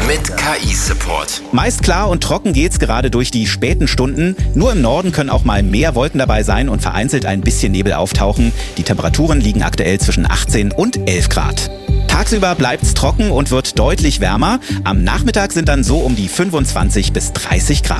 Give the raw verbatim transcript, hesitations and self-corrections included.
mit K I-Support. Meist klar und trocken geht's gerade durch die späten Stunden. Nur im Norden können auch mal mehr Wolken dabei sein und vereinzelt ein bisschen Nebel auftauchen. Die Temperaturen liegen aktuell zwischen achtzehn und elf Grad. Tagsüber bleibt's trocken und wird deutlich wärmer. Am Nachmittag sind dann so um die fünfundzwanzig bis dreißig Grad.